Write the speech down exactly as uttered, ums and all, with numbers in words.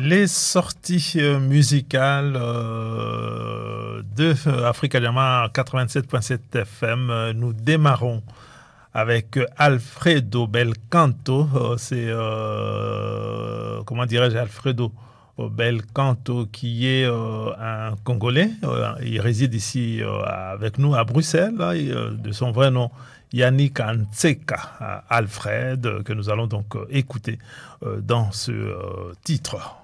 Les sorties euh, musicales euh, de euh, Africa Diamant quatre-vingt-sept virgule sept F M. Euh, nous démarrons avec euh, Alfredo Belcanto. Euh, c'est, euh, comment dirais-je, Alfredo Belcanto, qui est euh, un Congolais. Euh, il réside ici euh, avec nous à Bruxelles. Là, et, euh, de son vrai nom, Yannick Anseka Alfred, que nous allons donc euh, écouter euh, dans ce euh, titre.